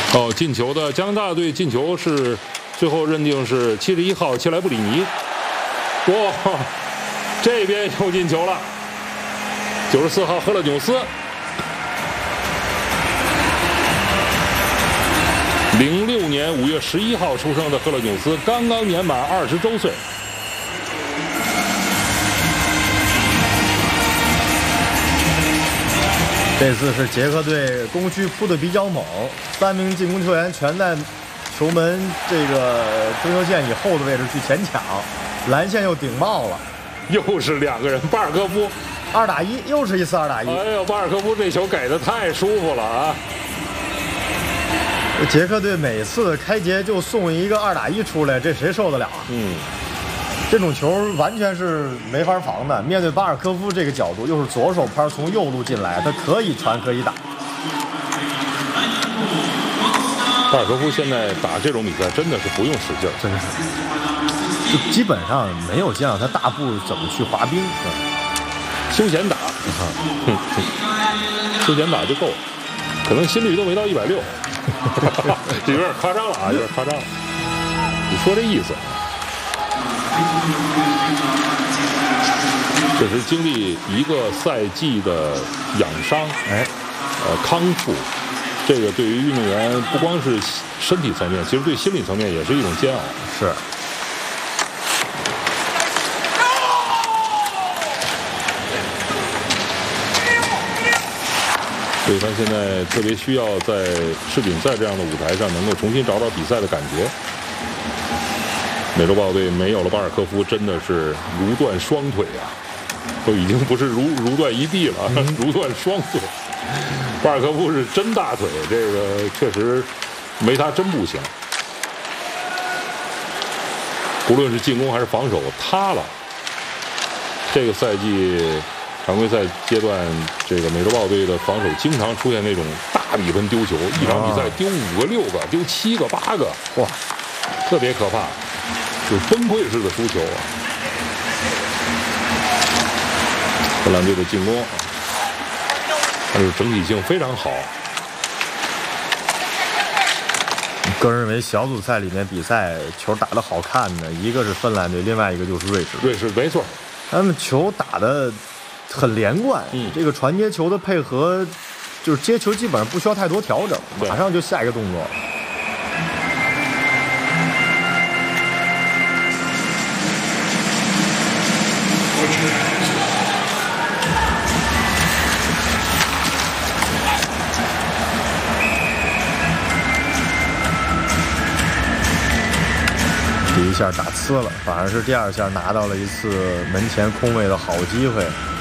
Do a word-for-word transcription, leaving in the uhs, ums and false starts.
哦，进球的加拿大队进球是最后认定是七十一号切莱布里尼。哇，这边又进球了，九十四号赫勒纽斯。零六年五月十一号出生的赫勒纽斯刚刚年满二十周岁。 这次是捷克队攻区扑得比较猛，三名进攻球员全在球门这个中球线以后的位置去前抢，蓝线又顶冒了， 又是两个人，巴尔科夫二打一，又是一次二打一。 哎呦，巴尔科夫这球给的太舒服了啊！ 捷克队每次开节就送一个二打一出来，这谁受得了啊？ 嗯。 这种球完全是没法防的。面对巴尔科夫这个角度，又是左手拍从右路进来，他可以传可以打。 巴尔科夫现在打这种比赛真的是不用使劲， 真是，就基本上没有见到他大步怎么去滑冰， 休闲打，嗯、休闲打就够了，可能心率都没到一百六，这有点夸张了啊，有点夸张了。你说这意思？这是经历一个赛季的养伤， 哎， 呃，康复，这个对于运动员不光是身体层面，其实对心理层面也是一种煎熬。 是。 所以他现在特别需要在世锦赛这样的舞台上能够重新找找比赛的感觉。美洲豹队没有了巴尔科夫，真的是如断双腿啊，都已经不是如如断一臂了，嗯、如断双腿。巴尔科夫是真大腿，这个确实没他真不行。无论是进攻还是防守，塌了。这个赛季常规赛阶段，这个美洲豹队的防守经常出现那种大比分丢球，一场比赛丢五个、六个，丢七个、八个，哇，特别可怕。就是崩溃式的输球啊！荷兰队的进攻，但是整体性非常好。 个人认为小组赛里面比赛球打得好看的，一个是芬兰队，另外一个就是瑞士。 瑞士没错， 他们球打得很连贯，嗯，这个传接球的配合，就是接球基本上不需要太多调整，马上就下一个动作。第一下打呲了，反而是第二下拿到了一次门前空位的好机会。